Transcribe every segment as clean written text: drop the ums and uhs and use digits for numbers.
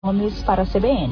Gomes para a CBN.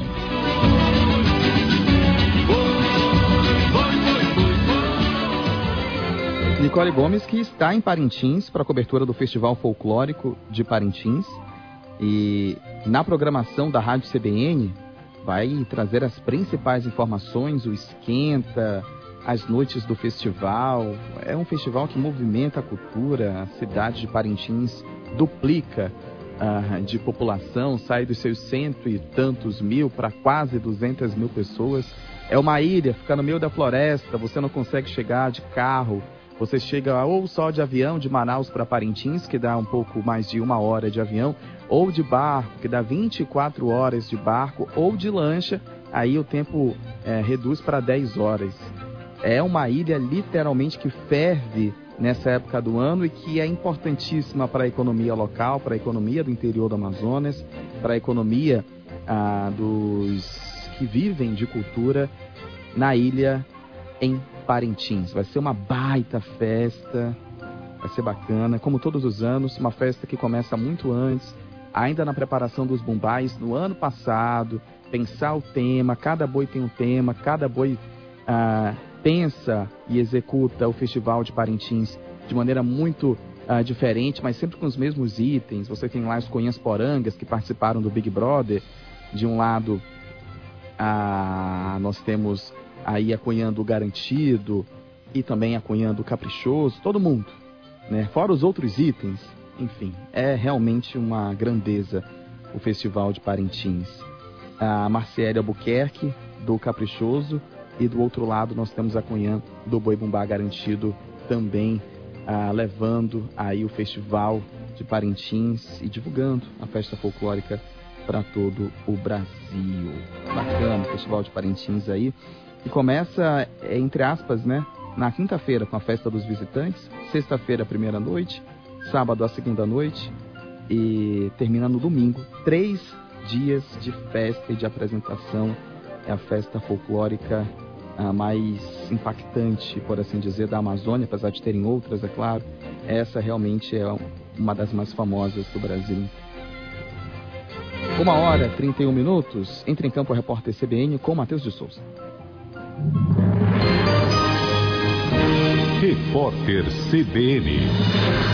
Nicole Gomes, que está em Parintins para a cobertura do Festival Folclórico de Parintins. E na programação da Rádio CBN vai trazer as principais informações, o esquenta, as noites do festival. É um festival que movimenta a cultura. A cidade de Parintins duplica de população, sai dos seus 100 e tantos mil para quase 200 mil pessoas. É uma ilha, fica no meio da floresta, você não consegue chegar de carro. Você chega ou só de avião de Manaus para Parintins, que dá um pouco mais de 1 hora de avião, ou de barco, que dá 24 horas de barco, ou de lancha, aí o tempo reduz para 10 horas. É uma ilha literalmente que ferve nessa época do ano e que é importantíssima para a economia local, para a economia do interior do Amazonas, para a economia dos que vivem de cultura na ilha em Parintins. Vai ser uma baita festa, vai ser bacana, como todos os anos, uma festa que começa muito antes, ainda na preparação dos bumbais, no ano passado, pensar o tema, cada boi tem um tema, cada boi pensa e executa o Festival de Parintins de maneira muito diferente, mas sempre com os mesmos itens. Você tem lá os Conhãs Porangas, que participaram do Big Brother. De um lado, nós temos aí a Conhã do Garantido e também a Conhã do Caprichoso, todo mundo, né? Fora os outros itens, enfim, é realmente uma grandeza o Festival de Parintins. A Marciele Albuquerque, do Caprichoso, e do outro lado nós temos a Conhã do Boi Bumbá Garantido, também levando aí o Festival de Parintins e divulgando a festa folclórica para todo o Brasil. Bacana o Festival de Parintins aí. E começa, entre aspas, né, na quinta-feira com a festa dos visitantes, sexta-feira a primeira noite, sábado a segunda noite e termina no domingo. 3 dias de festa e de apresentação. É a festa folclórica mais impactante, por assim dizer, da Amazônia, apesar de terem outras, é claro. Essa realmente é uma das mais famosas do Brasil. 1h31. Entra em campo o repórter CBN com Matheus de Souza. Repórter CBN.